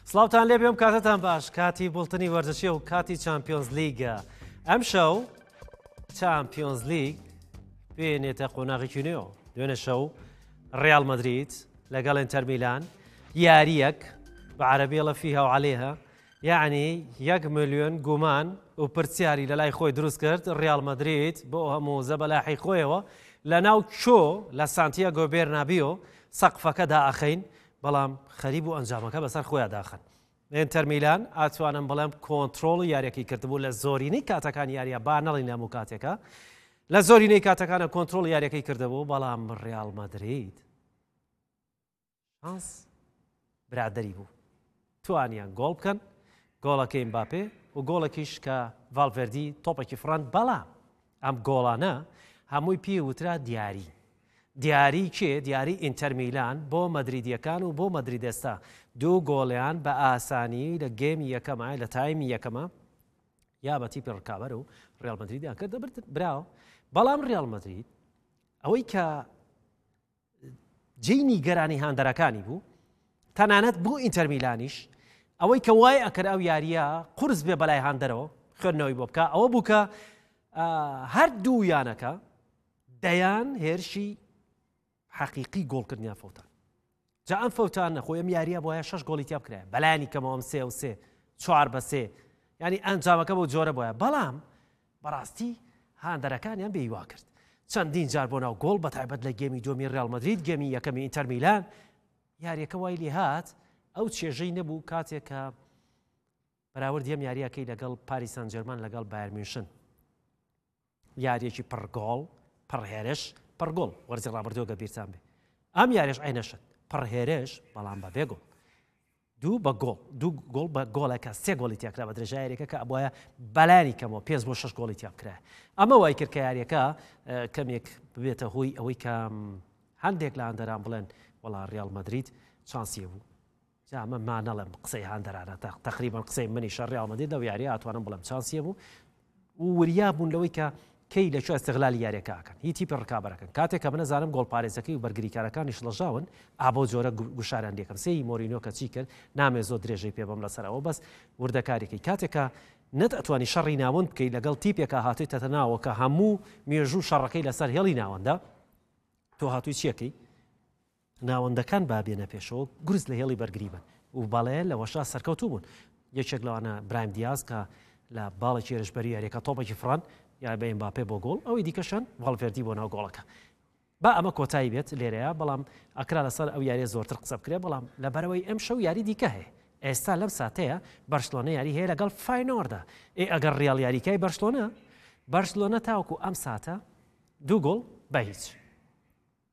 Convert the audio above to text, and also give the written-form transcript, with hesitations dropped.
سڵاوتان لێ بێم کاتتان باش کاتی بڵتنی وەرزشی و کاتی چامپیۆنز لیگە ئەم شەو چامپیۆنز لیگ بێنێتە قۆناغێکی نوێ دوێنێ شەو ڕیال مەدرید لەگەڵ ئینتەر میلان یاریەک بە عەرەبیڵە فیها و عەلەیها یعنی 1 ملیۆن گومان و پرسیاری لە لای خۆی دروست کرد ڕیال مەدرید بۆ هەموو زەبەلاحی خۆیەوە لە ناو چۆ لە سانتیاگۆ بێرنابیۆ سەقفەکەدا ئەخەین بەڵام خەریب و ئەنجامەکە بەسەر خۆیان داخن ئینتەر میلان ئاتوانم بڵێم کۆنتڕۆڵ و یاریەکەی کردبوو لە زۆرینەی کاتەکان یاریە با نەڵی نەموو کاتێکە لە زۆرینەی کاتەکانە کۆنتڕۆڵ یاریەکەی کردبوو بەڵام ڕیال مەدرید شانس برادەری بوو توانیان گۆڵ بکەن گۆڵەکەی ئمباپێ و گۆڵێکیش کە ڤالڤێردی تۆپێکی فڕاند بەڵام ئەم گۆڵانە هەمووی پێی وترا دیاری کێ دیاری ئینتەر میلان بۆ مەدریدیەکان و بۆ مەدریدێستا دوو گۆڵیان بە ئاسانی لە گێمی یەکەمە لە تایمی یەکەمە یا بە تیپی ڕکابەر و ڕیال مەدریدیان کرد براوە بەڵام ڕیال مەدرید ئەوەی کە جینی گەرانی هاندەرەکانی بوو تەنانەت بۆ ئینتەر میلانیش ئەوەی کە وای ئەکرد ئەو یاریە قورس بێ بەلای هاندەرەوە خوێندنەوەی بۆ بکە ئەوە بوو کە هەردوویانەکە دەیان هێرشی حەقیقی گۆڵکردنیان فەوتان جا ئەم فەوتان نەخۆی ئەم یاریە بۆیە 6 گۆڵی تیا بکرایە بەلایانی کەمەوەم 3 4 بە 3 ینی ئەنجامەکە بۆ جۆرە بۆیە بەڵام بەڕاستی هاندەرەکانیان بێیوا کرد چەندین جار بۆ ناو گۆڵ بەتایبەت لە گێمی دووەمی ڕیال مەدرید گێمی یەکەمی ئینتەر میلان یاریەکە وای لێ هات ئەو چێژەی نەبوو کاتێک کە بەراورد ئەم یاریەکەی لەگەڵ پاریس سان ژێرمان لەگەڵ بایر میونشن یاریەکی پڕگۆڵ پڕهێرش پڕگۆڵ وەرزی ڕابردووە بیرتان بێ ئەم یاریش عینەشت پڕهێرش بەڵام بە بێ گۆڵ دوو گۆڵ بە گۆڵەکە 3 گۆڵی تیاکرا بە درێژای یاریەکە کە ئەبووایە بەلایانی کەمەوە 5 بۆ 6 گۆڵی تیا بکرایە ئەمە وای کرد کە یاریەکە کەمێک ببێتە هۆی ئەوەی کە هەندێک لە هاندەران بڵێن وەڵا ڕیال مەدرید چانسیە بوو ئەمە مانەڵم قسەی هاندەرانە تقریبان قسەی منیش ڕیال مەدرید لەو یاریە ئاتوانم بڵێم چانسیە بوو و وریا بوون لەوەی کە کەی لەکوێ ئەستیغلالی یاریەکەکەن هیچ تیپی ڕکابەرەکەن کاتێک کە منەزانم گۆڵپارێزەکەی و بەرگریکارەکانیش لەژاون ئابۆ جۆرە گوشاران لێکم سێی مۆرینۆ کە چی کرد نامێ زۆر درێژەی پێ بەم لەسەرەوە بەس وردەکارێکی کاتێکە نەت ئەتوانی شەڕی ناوەند بکەی لەگەڵ تیپێکە هاتوویتە ناوە کە هەموو مێژوو شەڕەکەی لەسەر هێڵی ناوەندە تۆ هاتووی چیەکەی ناوەندەکان بابێنە پێشەوە گورز لە هێڵی بەرگری بن و باڵەیە لەوەشا سەرکەوتوو بوون یەکێک لەوانە برایم دیاز کە لە باڵێکی هێرشبەری یاریەکە تۆپێکی فڕان یا بە ئمباپێ بۆ گۆڵ ئەوەی دیکەشان ڤالڤێردی بۆ ناو گۆڵەکە با ئەمە کۆتایی بێت لێرەیە بەڵام ئەکرا لەسەر ئەو یاریە زۆرتر قسە بکرێ بەڵام لەبەرەوەی ئەم شەو یاری دیکە هەیە ئێستا لەم ساتەیە بەرشلۆنە یاری هەیە لەگەڵ فاینۆردا ئەگەر ڕیال یاریکای بەرشلۆنە تاوەکو ئەم ساتە 2 گۆڵ بە هیچ